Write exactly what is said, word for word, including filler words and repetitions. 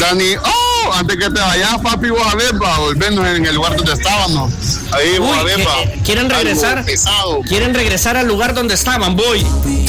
Dani. ¡Oh! Antes que te vayas, papi, vos a ver, para volvernos en el lugar donde estábamos. Ahí, vos a ver, ¿Quieren regresar? ¿Quieren regresar al lugar donde estaban? Voy.